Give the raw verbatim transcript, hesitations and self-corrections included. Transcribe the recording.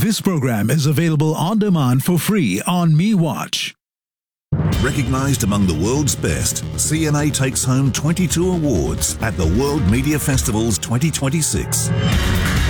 This program is available on demand for free on MeWatch. Recognized among the world's best, C N A takes home twenty-two awards at the World Media Festival's twenty twenty-six.